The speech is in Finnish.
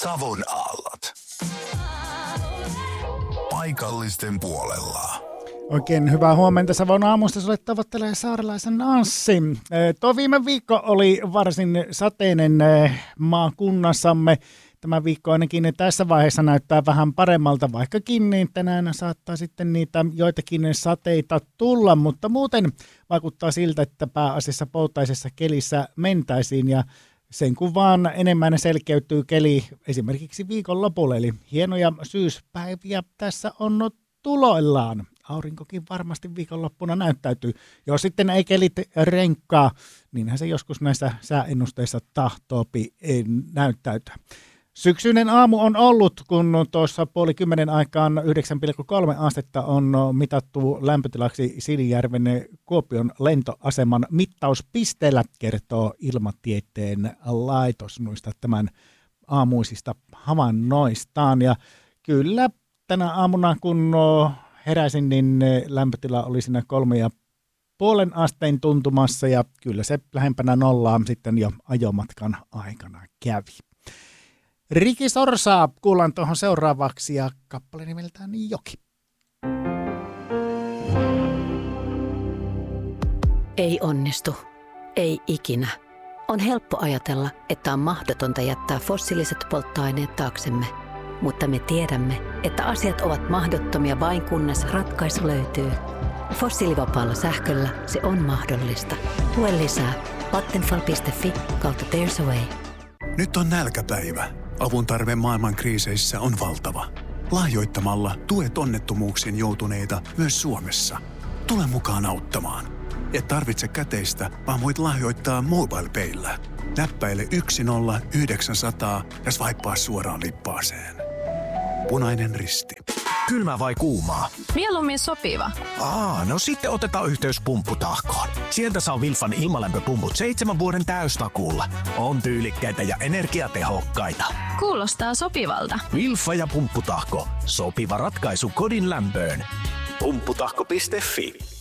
Savon aallot. Paikallisten puolella. Oikein hyvää huomenta Savon aamusta. Sulle tavoittelee saarelaisen Anssi. Tuo viime viikko oli varsin sateinen maakunnassamme. Tämä viikko ainakin tässä vaiheessa näyttää vähän paremmalta, vaikkakin niin tänään saattaa sitten niitä joitakin sateita tulla, mutta muuten vaikuttaa siltä, että pääasiassa poutaisessa kelissä mentäisiin ja sen kun vaan enemmän selkeytyy keli esimerkiksi viikonlopulle, eli hienoja syyspäiviä tässä on tuloillaan. Aurinkokin varmasti viikonloppuna näyttäytyy. Jos sitten ei kelit renkkaa, niinhän se joskus näissä sääennusteissa tahtoopi näyttäytyä. Syksyinen aamu on ollut, kun tuossa 9:30 aikaan 9,3 astetta on mitattu lämpötilaksi Siilinjärven Kuopion lentoaseman mittauspisteellä, kertoo Ilmatieteen laitos noista tämän aamuisista havainnoistaan. Ja kyllä tänä aamuna, kun heräsin, niin lämpötila oli siinä 3,5 asteen tuntumassa ja kyllä se lähempänä nollaa sitten jo ajomatkan aikana kävi. Riki Sorsaa kuullaan tuohon seuraavaksi ja kappale nimeltään Joki. Ei onnistu. Ei ikinä. On helppo ajatella, että on mahdotonta jättää fossiiliset polttoaineet taaksemme. Mutta me tiedämme, että asiat ovat mahdottomia vain kunnes ratkaisu löytyy. Fossiilivapaalla sähköllä se on mahdollista. Lue lisää vattenfall.fi/there's a way. Nyt on nälkäpäivä. Avun tarve maailman kriiseissä on valtava. Lahjoittamalla tuet onnettomuuksiin joutuneita myös Suomessa. Tule mukaan auttamaan. Et tarvitse käteistä, vaan voit lahjoittaa MobilePayllä. Näppäile 10900 ja swipea suoraan lippaaseen. Punainen Risti. Kylmä vai kuumaa? Mieluummin sopiva. No sitten otetaan yhteys Pumpputahkoon. Sieltä saa Wilfan ilmalämpöpumput 7 vuoden täystakuulla. On tyylikkäitä ja energiatehokkaita. Kuulostaa sopivalta. Wilfa ja Pumpputahko. Sopiva ratkaisu kodin lämpöön. Pumpputahko.fi